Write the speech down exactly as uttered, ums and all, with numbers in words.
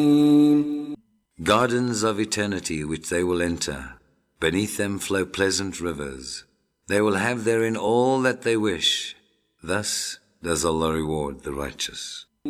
Gardens of eternity which they will enter. Beneath them flow pleasant rivers. They will have therein all that they wish. Thus does Allah reward the righteous.